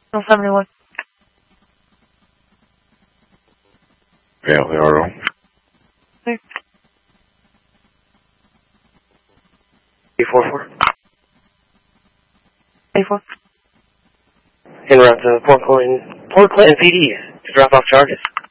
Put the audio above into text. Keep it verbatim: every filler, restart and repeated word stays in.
No seventy-one. Yeah, we are. Clear. eight four four. eight four. En route to Port Clinton, Port Clinton P D to drop off charges.